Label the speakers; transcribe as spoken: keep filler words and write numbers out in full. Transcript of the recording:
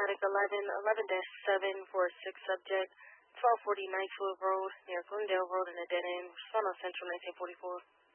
Speaker 1: paramedic eleven, eleven dash seven for a sick subject, twelve forty Knightswood Road near Glendale Road in a dead end. Respond on Central nineteen forty-four.